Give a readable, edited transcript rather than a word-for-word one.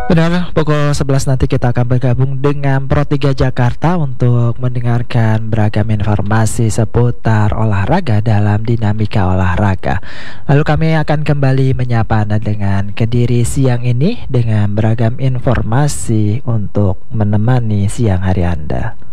Benar, pukul 11 nanti kita akan bergabung dengan Pro 3 Jakarta untuk mendengarkan beragam informasi seputar olahraga dalam dinamika olahraga. Lalu kami akan kembali menyapa Anda dengan Kediri siang ini dengan beragam informasi untuk menemani siang hari Anda.